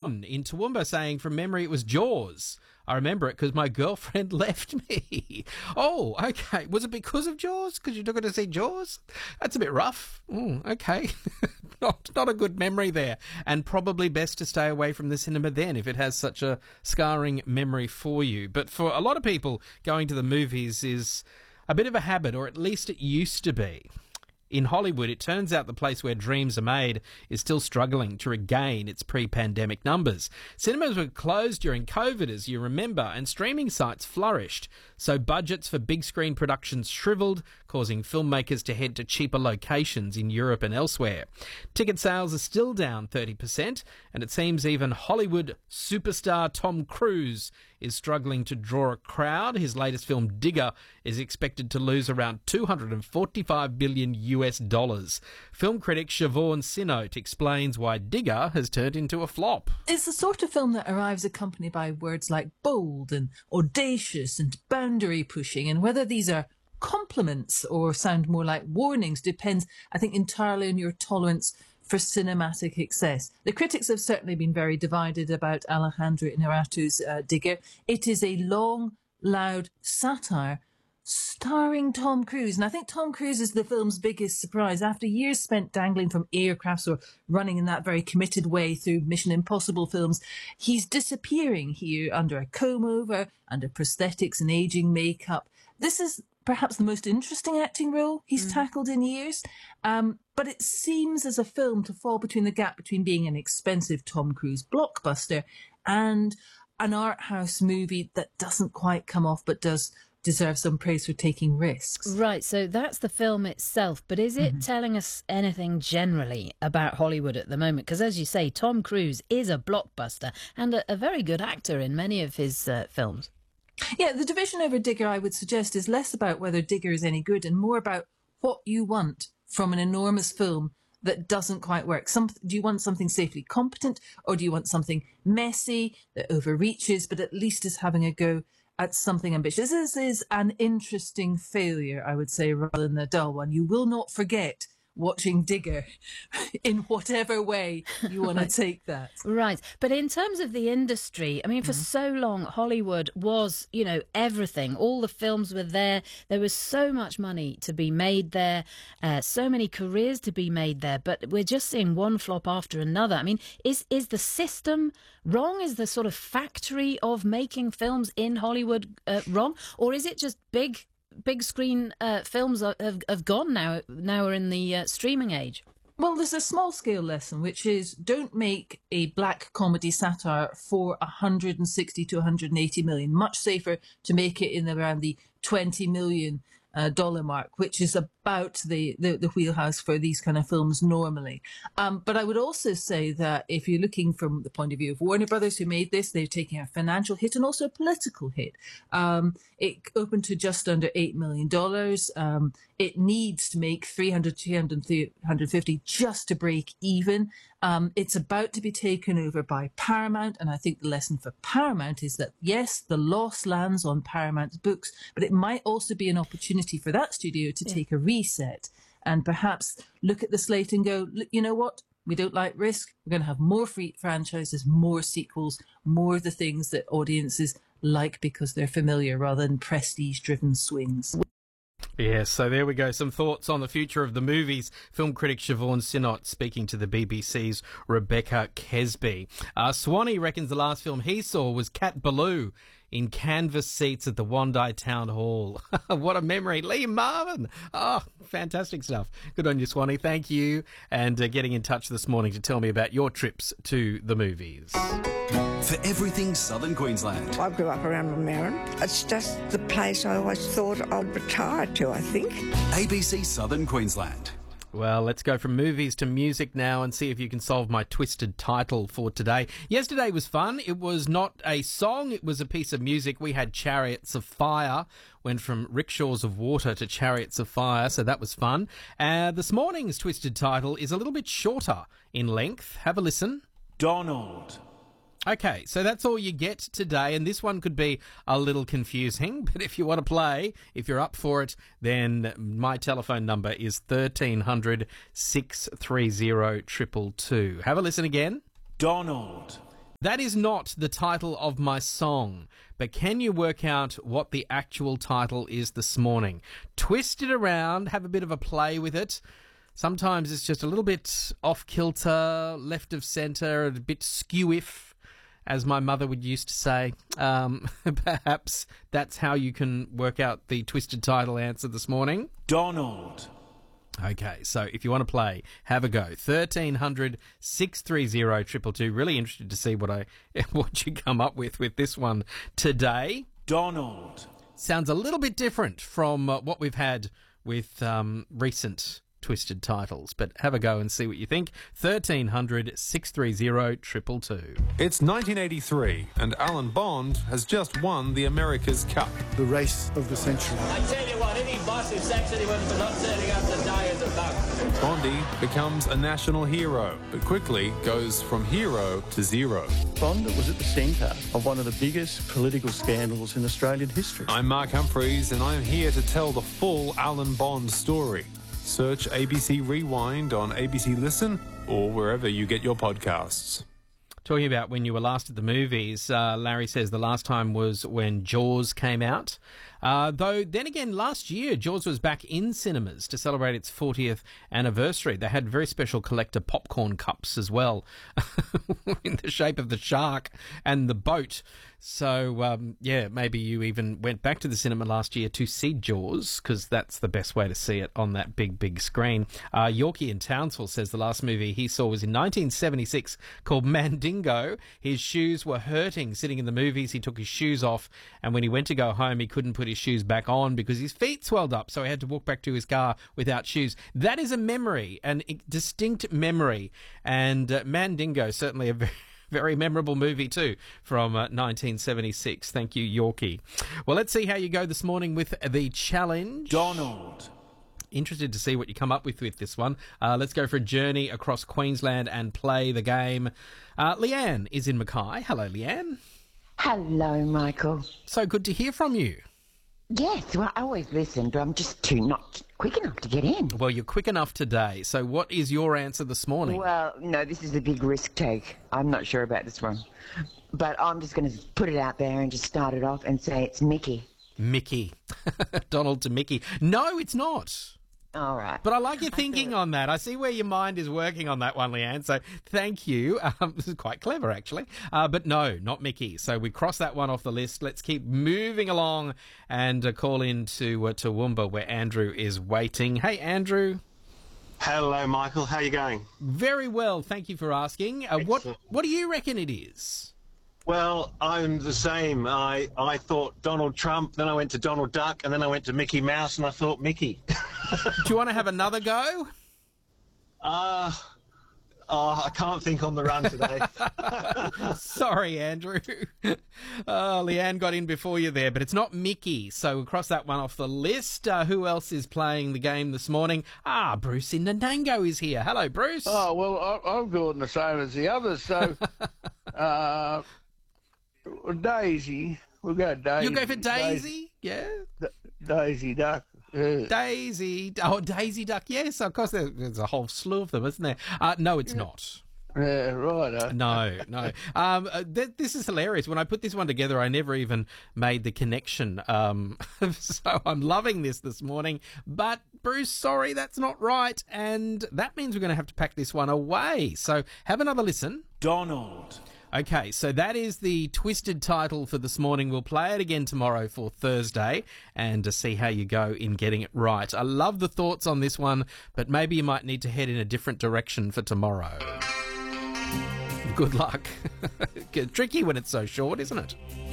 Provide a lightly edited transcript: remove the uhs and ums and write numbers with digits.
John in Toowoomba saying from memory it was Jaws. I remember it because my girlfriend left me. Oh, okay. Was it because of Jaws? Because you took her to see Jaws? That's a bit rough. Okay. Not a good memory there. And probably best to stay away from the cinema then if it has such a scarring memory for you. But for a lot of people, going to the movies is a bit of a habit, or at least it used to be. In Hollywood, it turns out the place where dreams are made is still struggling to regain its pre-pandemic numbers. Cinemas were closed during COVID, as you remember, and streaming sites flourished. So budgets for big screen productions shriveled, causing filmmakers to head to cheaper locations in Europe and elsewhere. Ticket sales are still down 30%, and it seems even Hollywood superstar Tom Cruise is struggling to draw a crowd. His latest film, Digger, is expected to lose around $245 billion US dollars. Film critic Siobhan Sinote explains why Digger has turned into a flop. It's the sort of film that arrives accompanied by words like bold and audacious and boundary pushing, and whether these are compliments or sound more like warnings depends, I think, entirely on your tolerance for cinematic excess. The critics have certainly been very divided about Alejandro Inarritu's Digger. It is a long, loud satire starring Tom Cruise. And I think Tom Cruise is the film's biggest surprise. After years spent dangling from aircrafts or running in that very committed way through Mission Impossible films, he's disappearing here under a comb-over, under prosthetics and aging makeup. This is perhaps the most interesting acting role he's tackled in years. But it seems as a film to fall between the gap between being an expensive Tom Cruise blockbuster and an art house movie that doesn't quite come off but does deserve some praise for taking risks. Right, so that's the film itself, but is it telling us anything generally about Hollywood at the moment? Because as you say, Tom Cruise is a blockbuster and a very good actor in many of his films. Yeah, the division over Digger, I would suggest, is less about whether Digger is any good and more about what you want from an enormous film that doesn't quite work. Do you want something safely competent, or do you want something messy that overreaches but at least is having a go at something ambitious? This is an interesting failure, I would say, rather than a dull one. You will not forget watching Digger in whatever way you want to take that. Right. But in terms of the industry, I mean, for so long, Hollywood was, everything. All the films were there. There was so much money to be made there, so many careers to be made there. But we're just seeing one flop after another. I mean, is the system wrong? Is the sort of factory of making films in Hollywood wrong? Or is it just big screen films have gone now we're in the streaming age? Well, there's a small scale lesson, which is don't make a black comedy satire for 160 to 180 million. Much safer to make it in around the $20 million dollar mark, which is about the wheelhouse for these kind of films normally. But I would also say that if you're looking from the point of view of Warner Brothers, who made this, they're taking a financial hit and also a political hit. It opened to just under $8 million. It needs to make 350 just to break even. It's about to be taken over by Paramount, and I think the lesson for Paramount is that, yes, the loss lands on Paramount's books, but it might also be an opportunity for that studio to take a reset and perhaps look at the slate and go, you know what? We don't like risk. We're going to have more free franchises, more sequels, more of the things that audiences like because they're familiar rather than prestige-driven swings. Yes, so there we go. Some thoughts on the future of the movies. Film critic Siobhan Sinote speaking to the BBC's Rebecca Kesby. Swanee reckons the last film he saw was Cat Ballou in canvas seats at the Wandai Town Hall. What a memory. Liam Marvin. Oh, fantastic stuff. Good on you, Swanee. Thank you. And getting in touch this morning to tell me about your trips to the movies. For everything Southern Queensland. I grew up around Merrin. It's just the place I always thought I'd retire to, I think. ABC Southern Queensland. Well, let's go from movies to music now and see if you can solve my twisted title for today. Yesterday was fun. It was not a song, it was a piece of music. We had Chariots of Fire, went from Rickshaws of Water to Chariots of Fire, so that was fun. This morning's twisted title is a little bit shorter in length. Have a listen. Donald. Okay, so that's all you get today, and this one could be a little confusing, but if you want to play, if you're up for it, then my telephone number is 1300 630 222. Have a listen again. Donald. That is not the title of my song, but can you work out what the actual title is this morning? Twist it around, have a bit of a play with it. Sometimes it's just a little bit off-kilter, left of centre, a bit skew-if, as my mother would used to say. Perhaps that's how you can work out the twisted title answer this morning. Donald. Okay, so if you want to play, have a go. 1300 630 222. Really interested to see what you come up with this one today. Donald. Sounds a little bit different from what we've had with recent twisted titles, but have a go and see what you think. 1300 630 222. It's 1983, and Alan Bond has just won the America's Cup. The race of the century. I tell you what, any boss who sacks anyone for not turning up to die is a bug. Bondy becomes a national hero, but quickly goes from hero to zero. Bond was at the centre of one of the biggest political scandals in Australian history. I'm Mark Humphreys, and I'm here to tell the full Alan Bond story. Search ABC Rewind on ABC Listen or wherever you get your podcasts. Talking about when you were last at the movies, Larry says the last time was when Jaws came out. Though, then again, last year, Jaws was back in cinemas to celebrate its 40th anniversary. They had very special collector popcorn cups as well, in the shape of the shark and the boat. So, maybe you even went back to the cinema last year to see Jaws, because that's the best way to see it on that big, big screen. Yorkie in Townsville says the last movie he saw was in 1976 called Mandingo. His shoes were hurting sitting in the movies. He took his shoes off, and when he went to go home, he couldn't put his shoes back on because his feet swelled up, so he had to walk back to his car without shoes. That is a memory, a distinct memory, and Mandingo, certainly a very memorable movie too, from 1976. Thank you, Yorkie. Well, let's see how you go this morning with the challenge. Donald. Interested to see what you come up with this one. Let's go for a journey across Queensland and play the game. Leanne is in Mackay. Hello, Leanne. Hello, Michael. So good to hear from you. Yes, well, I always listen, but I'm just not quick enough to get in. Well, you're quick enough today. So what is your answer this morning? Well, no, this is a big risk take. I'm not sure about this one. But I'm just going to put it out there and just start it off and say it's Mickey. Mickey. Donald to Mickey. No, it's not. All right. But I like your thinking on that. I see where your mind is working on that one, Leanne. So thank you. This is quite clever, actually. But no, not Mickey. So we cross that one off the list. Let's keep moving along and call in to Toowoomba, where Andrew is waiting. Hey, Andrew. Hello, Michael. How are you going? Very well. Thank you for asking. What do you reckon it is? Well, I'm the same. I thought Donald Trump, then I went to Donald Duck, and then I went to Mickey Mouse, and I thought Mickey. Do you want to have another go? I can't think on the run today. Sorry, Andrew. Leanne got in before you there, but it's not Mickey, so we'll cross that one off the list. Who else is playing the game this morning? Bruce in Nanango is here. Hello, Bruce. Oh, well, I'm doing the same as the others, so... Daisy. We'll go Daisy. You'll go for Daisy? Yeah? Daisy Duck. Yeah. Daisy. Oh, Daisy Duck. Yes, of course. There's a whole slew of them, isn't there? No, it's not. Yeah, right. No. This is hilarious. When I put this one together, I never even made the connection. So I'm loving this morning. But, Bruce, sorry, that's not right. And that means we're going to have to pack this one away. So have another listen. Donald. Okay, so that is the twisted title for this morning. We'll play it again tomorrow for Thursday and to see how you go in getting it right. I love the thoughts on this one, but maybe you might need to head in a different direction for tomorrow. Good luck. Tricky when it's so short, isn't it?